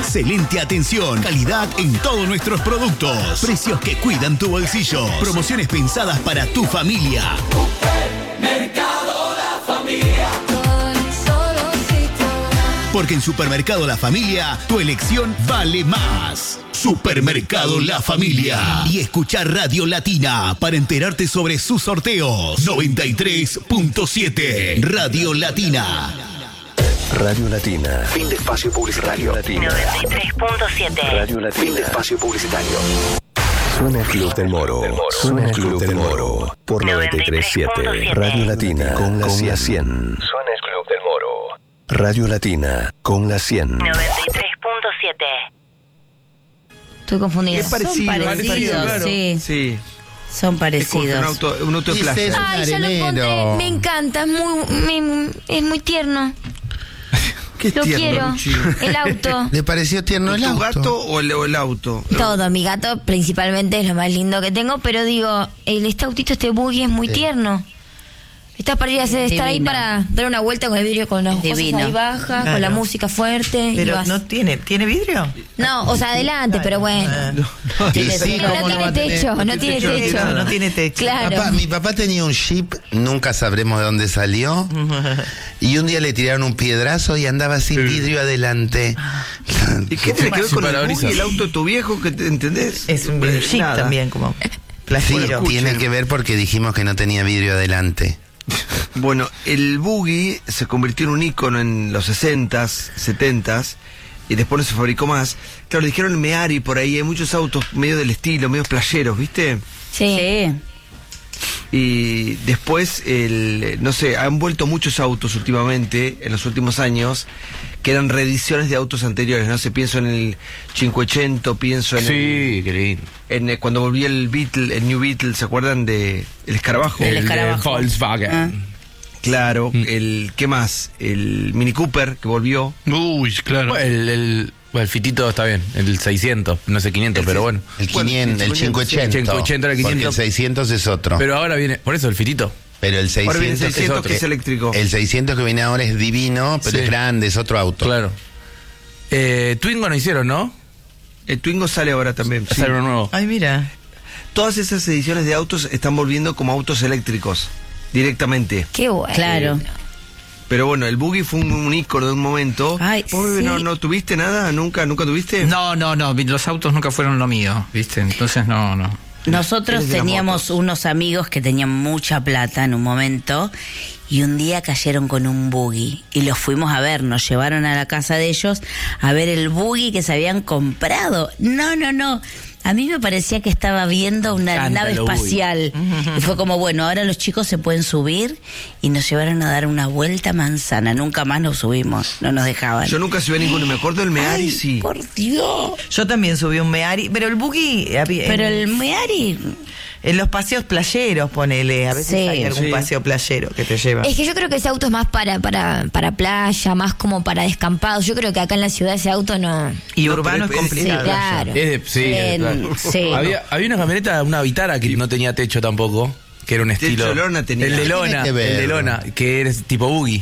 Excelente atención, calidad en todos nuestros productos. Precios que cuidan tu bolsillo. Promociones pensadas para tu familia. Supermercado La Familia. Porque en Supermercado La Familia, tu elección vale más. Supermercado La Familia. Y escuchar Radio Latina para enterarte sobre sus sorteos. 93.7 Radio Latina. Radio Latina. Fin de espacio publicitario. 93.7 Radio Latina. Fin de espacio publicitario. Suena el Club del Moro. Suena el Club del Moro. Por 93.7 Radio Latina. Con la 100. Suena el Club del Moro. Radio Latina. Con la 100. 93.7. Estoy confundida. Es parecido, Son parecidos, claro. sí. Son parecidos. Un auto de playa. Ay, ya lo encontré. Me encanta, es muy tierno. Qué Lo tierno, quiero. Luchi. El auto. ¿Le pareció tierno el ¿Tu auto? gato o el auto? Todo, mi gato principalmente es lo más lindo que tengo, pero digo, este autito, este buggy es muy tierno. Estás para ir a estar ahí para dar una vuelta con el vidrio con las cosas ahí bajas, Claro. con la música fuerte. Pero no tiene vidrio. No, o sea, adelante, pero bueno. ¿Cómo no va a tener? No tiene techo. No tiene techo. Claro. Mi papá tenía un Jeep, nunca sabremos de dónde salió, y un día le tiraron un piedrazo y andaba sin vidrio adelante. ¿Y qué tiene que ver con el parabrisas. buggy, el auto de tu viejo? Que ¿entendés? Es un Jeep Nada. también, como Sí, playero. tiene que ver porque dijimos que no tenía vidrio adelante. Bueno, el buggy se convirtió en un ícono en los 60s, 70s, y después no se fabricó más. Claro, le dijeron Meari por ahí, hay muchos autos medio del estilo, medio playeros, ¿viste? Sí. Y después, no sé, han vuelto muchos autos últimamente, en los últimos años, que eran reediciones de autos anteriores, ¿no? Se pienso en el 580, pienso en Sí, qué lindo. cuando volvió el New Beetle, ¿se acuerdan de el escarabajo? El De escarabajo. Volkswagen. Ah. Claro, ¿qué más? El Mini Cooper que volvió. Uy, claro. El fitito está bien, el 600, no sé 500, pero bueno. El 500, el 580. 580 era 500. Porque el 600 es otro. Pero ahora viene, por eso el fitito. Pero el 600, Ahora viene el 600 otro. que es eléctrico. El 600 que viene ahora es divino, pero Sí. es grande, es otro auto. Claro. Twingo no hicieron, ¿no? El Twingo sale ahora también. sí. Sale uno nuevo. Ay, mira. Todas esas ediciones de autos están volviendo como autos eléctricos, directamente. Qué bueno. Claro. Pero bueno, el buggy fue un ícono de un momento. Ay, ¿Vos, bebé, sí. no tuviste nada? ¿Nunca tuviste? No, los autos nunca fueron lo mío, ¿viste? Entonces no. Nosotros Eres de las teníamos motos. unos amigos que tenían mucha plata en un momento y un día cayeron con un buggy y los fuimos a ver, nos llevaron a la casa de ellos a ver el buggy que se habían comprado. No. A mí me parecía que estaba viendo una Cántalo, nave espacial. Y fue como, bueno, ahora los chicos se pueden subir y nos llevaron a dar una vuelta a manzana. Nunca más nos subimos, no nos dejaban. Yo nunca subí a ninguno, me acuerdo del Meari, Ay, sí. por Dios. Yo también subí un Meari, pero el buggy... Pero el Meari... En los paseos playeros, ponele. A veces Sí. hay algún Sí. paseo playero que te lleva. Es que yo creo que ese auto es más para playa, más como para descampados. Yo creo que acá en la ciudad ese auto no. Y No, urbano pero es es- complicado. Sí, claro. Sí, claro. Sí. Había una camioneta, una Vitara que no tenía techo tampoco, que era un estilo. de lona tenía. El de ¿Qué lona, tiene que el ver? de lona, que eres tipo buggy.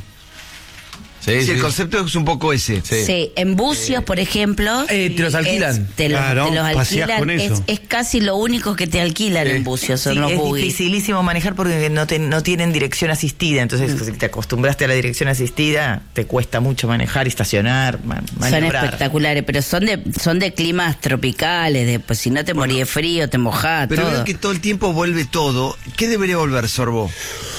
Sí, el concepto es un poco ese. Sí. Sí, en Bucios, por ejemplo. Te los alquilan. Te los paseás alquilan. con eso. Es casi lo único que te alquilan en Bucios, son Sí, los es buggy. dificilísimo manejar porque no tienen dirección asistida. Entonces, si te acostumbraste a la dirección asistida, te cuesta mucho manejar y estacionar, Son maniobrar. espectaculares, pero son de climas tropicales, de pues si no te morís de frío, te mojás, Pero todo. veo que todo el tiempo vuelve todo. ¿Qué debería volver, Sorbo?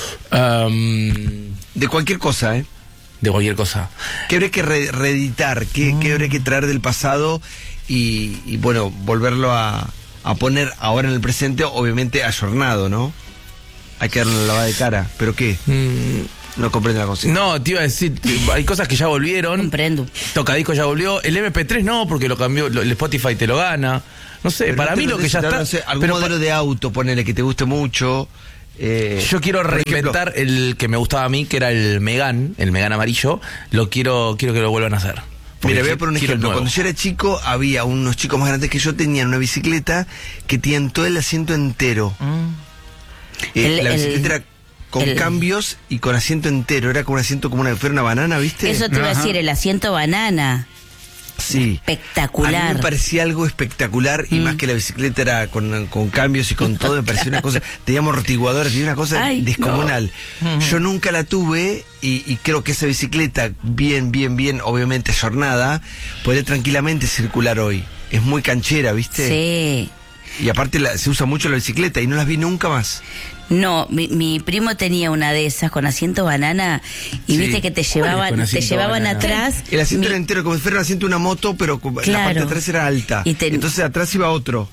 De cualquier cosa, ¿eh? De cualquier cosa. ¿Qué habría que reeditar? ¿Qué habría que traer del pasado? Y bueno, volverlo a poner ahora en el presente, obviamente ayornado, ¿no? Hay que darle una lavada de cara. ¿Pero qué? No comprendo la consigna. No, te iba a decir, hay cosas que ya volvieron. Comprendo. Tocadisco ya volvió. El MP3 no, porque lo cambió, el Spotify te lo gana. No sé, Pero para no mí te lo que ya está. no sé, algún pero modelo de auto, ponele, que te guste mucho. yo quiero por ejemplo, reinventar el que me gustaba a mí, que era el Megane amarillo. Quiero que lo vuelvan a hacer. Porque Mira, voy a poner un quiero el ejemplo. nuevo. Cuando yo era chico, había unos chicos más grandes que yo tenían una bicicleta que tenían todo el asiento entero. La bicicleta era con cambios y con asiento entero. Era como un asiento como una banana, ¿viste? Eso te iba a decir, el asiento banana. Sí. Espectacular. A mí me parecía algo espectacular y más que la bicicleta era con cambios y con todo, me parecía una cosa, teníamos amortiguadores, tenía una cosa descomunal. No. Yo nunca la tuve y creo que esa bicicleta, bien, obviamente ayornada, podría tranquilamente circular hoy. Es muy canchera, ¿viste? Sí. Y aparte se usa mucho la bicicleta y no las vi nunca más. No, mi primo tenía una de esas con asiento banana y viste que te llevaban atrás. El asiento era entero, como si fuera el asiento de una moto, pero la parte de atrás era alta. Entonces atrás iba otro.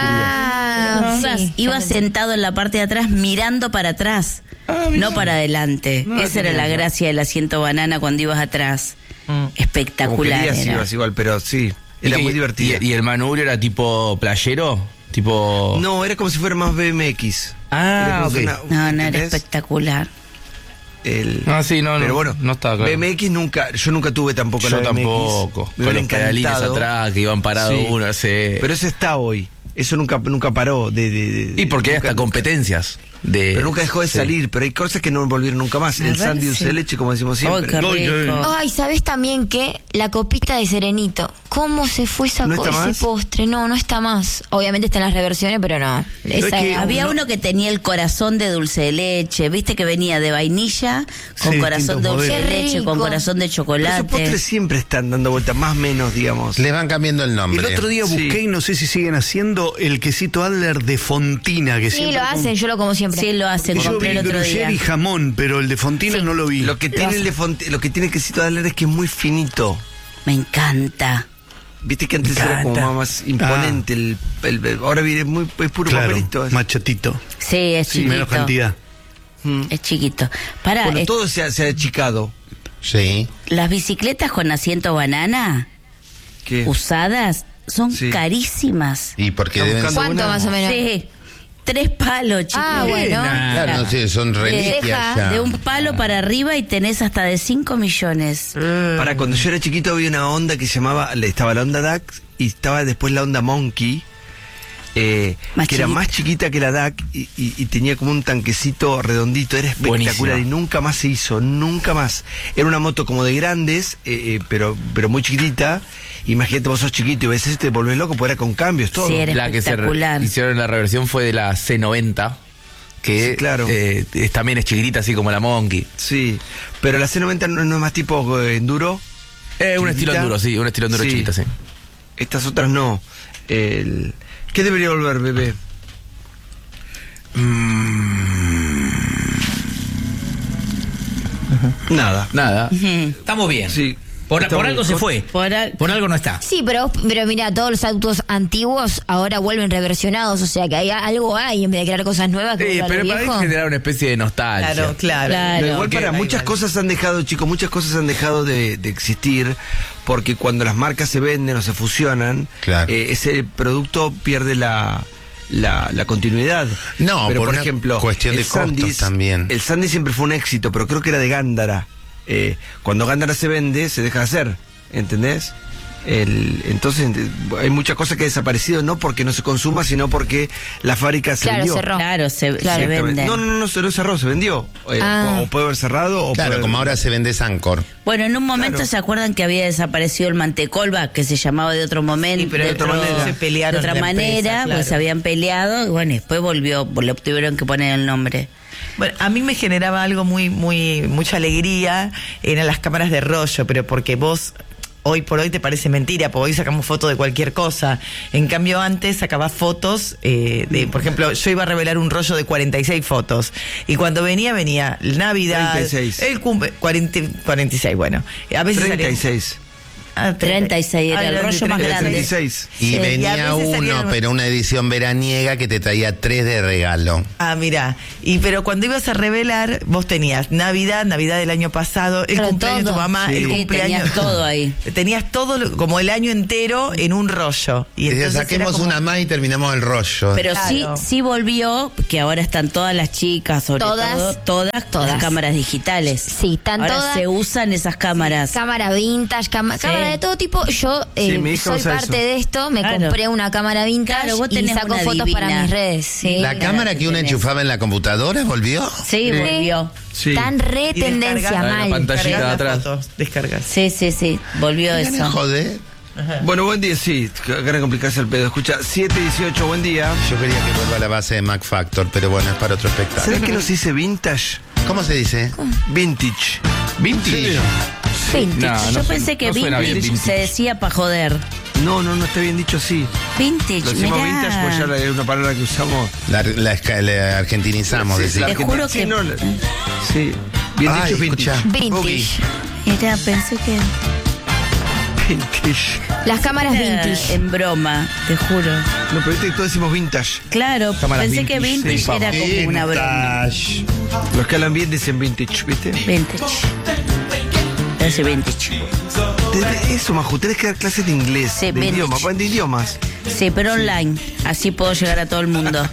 Iba sentado en la parte de atrás mirando para atrás, no para adelante. Esa era la gracia del asiento banana cuando ibas atrás. Espectacular. Ibas igual, pero sí, era muy divertido. ¿Y el manubrio era tipo playero? Tipo... No, era como si fuera más BMX. Ok. No, era espectacular. Pero bueno, no estaba claro. BMX yo nunca tuve tampoco la BMX. Yo tampoco. Me con los encantado. pedalines atrás que iban parados uno. Pero eso está hoy. Eso nunca paró. Y porque hay hasta competencias. Pero nunca dejó de salir, pero hay cosas que no volvieron nunca más. El sándwich dulce de leche, como decimos siempre. Ay, ¿sabés también que la copita de Serenito? ¿Cómo se fue ese postre? No está más. Obviamente están las reversiones, pero no. Había uno que tenía el corazón de dulce de leche, viste que venía de vainilla, con corazón de dulce de leche, con corazón de chocolate. Esos postres siempre están dando vueltas, más o menos, digamos. Les van cambiando el nombre. El otro día busqué y no sé si siguen haciendo el quesito Adler de Fontina. Que sí, lo hacen, yo lo como siempre. Sí, lo hacen, compré el otro día. Y jamón, pero el de Fontina no lo vi. Lo que tiene el quesito Adler es que es muy finito. Me encanta. Viste que antes era como más imponente. Ahora viene es puro papelito. Más chatito. Sí, es chiquito. Menos cantidad. Es chiquito. Todo se ha achicado. Sí. Las bicicletas con asiento banana usadas son carísimas. ¿Y por qué deben ser? ¿Cuánto más o menos? Sí. 3 palos, chicos. Bueno. Claro, no sé, son reliquias ya. De un palo para arriba y tenés hasta de 5 millones. Para cuando yo era chiquito había una Honda que estaba la Honda DAC y estaba después la Honda Monkey, que era más chiquita que la DAC y tenía como un tanquecito redondito, era espectacular. Buenísimo. Y nunca más se hizo, nunca más. Era una moto como de grandes, pero muy chiquitita. Imagínate, vos sos chiquito y ves te volvés loco, porque era con cambios, todo. Sí, era la espectacular. Que hicieron la reversión fue de la C90, que claro. También es chiquitita, así como la Monkey. Sí, pero la C90 no es más tipo enduro. Un estilo enduro, sí, un estilo enduro chiquita, sí. Estas otras no. ¿Qué debería volver, bebé? Nada. Estamos bien. Sí. Por algo se fue. Por algo no está. Sí, pero mira, todos los autos antiguos ahora vuelven reversionados, o sea que algo hay en vez de crear cosas nuevas. Sí, pero para ahí generar una especie de nostalgia. Claro. Igual muchas cosas han dejado, chicos, de existir, porque cuando las marcas se venden o se fusionan, ese producto pierde la continuidad. No, pero por por ejemplo, cuestión de costos también. El Sandy siempre fue un éxito, pero creo que era de Gándara. Cuando Gándara se vende, se deja de hacer, ¿entendés? Entonces hay muchas cosas que ha desaparecido, no porque no se consuma, sino porque la fábrica se vendió. Cerró. Claro, se vende. No cerró, se vendió. O puede haber cerrado. Como ahora se vende Sancor. Bueno, en un momento se acuerdan que había desaparecido el Mantecolba, que se llamaba de otro momento. Sí, pero de otra manera. Se pelearon. De otra manera, pues se habían peleado, y bueno, después le tuvieron que poner el nombre. Bueno, a mí me generaba algo mucha alegría, eran las cámaras de rollo, pero porque vos hoy por hoy te parece mentira, porque hoy sacamos fotos de cualquier cosa. En cambio, antes sacabas fotos por ejemplo, yo iba a revelar un rollo de 46 fotos. Y cuando venía Navidad, 36. el cumple, 46, bueno. A veces 36. 36 era el rollo más grande. 36. Y venía pero una edición veraniega que te traía 3 de regalo. Mira, pero cuando ibas a revelar, vos tenías Navidad del año pasado, el cumpleaños de tu mamá, el cumpleaños. Tenías todo ahí. Tenías todo, como el año entero, en un rollo. Y entonces saquemos una más y terminamos el rollo. Pero sí volvió, que ahora están todas las chicas, sobre todo, las cámaras digitales. Sí, están ahora todas. Se usan esas cámaras. Cámara vintage, cámara de todo tipo. Yo soy parte de esto, me compré una cámara vintage y saco fotos para mis redes. Sí, ¿La cámara que uno enchufaba en la computadora volvió? Sí, volvió. Sí. Tan re tendencia mal. La pantallita de atrás. Descargas. Sí, volvió eso. Joder. Bueno, buen día, sí, van a complicarse el pedo. Escucha, 7:18, buen día. Yo quería que vuelva a la base de Mac Factor, pero bueno, es para otro espectáculo. ¿Sabes que no se dice vintage? ¿Cómo se dice? Vintage. ¿Vintage? Vintage. Yo pensé que vintage se decía para joder. No está bien dicho así. Vintage, Lo decimos mirá. vintage porque ya es una palabra que usamos. La argentinizamos, Sí, decir. Te juro sí, que- no, sí, bien Ay, dicho vintage. escucha. Vintage. Mirá, pensé que... Vintage. Las cámaras era vintage. en broma, te juro. No, pero viste que todos decimos vintage. Claro, Cámaras pensé que vintage, vintage era como una broma. Los que hablan bien dicen vintage, ¿viste? Vintage. Ese vintage. Eso, Maju, tenés que dar clases de inglés. Sí, de vintage. idiomas, de idiomas. Sí, pero online. Así puedo llegar a todo el mundo.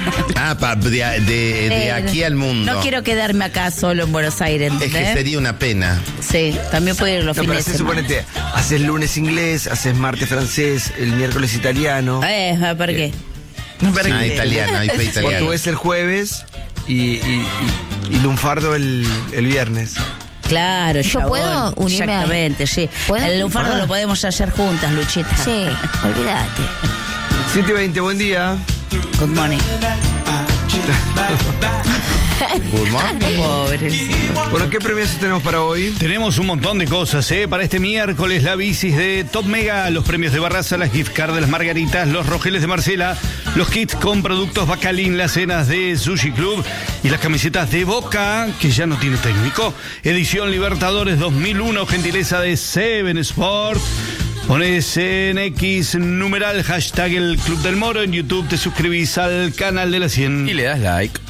De aquí al mundo. No quiero quedarme acá solo en Buenos Aires, Es que ¿entendés? sería una pena. Sí, también puedo ir los No, pero fines de haces, semana. suponete, haces lunes inglés, haces martes francés, el miércoles italiano, ¿Para qué? Ah, italiano, ahí fue italiano. portugués el jueves y lunfardo el viernes. Claro, Yo chabón. puedo unirme a- Exactamente, sí. ¿Puedo? El lunfardo lo podemos hacer juntas, Luchita. Sí, olvídate. 7:20, buen día. Good morning. Pobre. Bueno, ¿qué premios tenemos para hoy? Tenemos un montón de cosas, ¿eh? Para este miércoles, la bicis de Top Mega, los premios de Barraza, las gift cards de las Margaritas, los rogeles de Marcela, los kits con productos Bacalín, las cenas de Sushi Club y las camisetas de Boca, que ya no tiene técnico. Edición Libertadores 2001, gentileza de Seven Sport. Pones en X numeral hashtag el Club del Moro. En YouTube te suscribís al canal de la 100. Y le das like.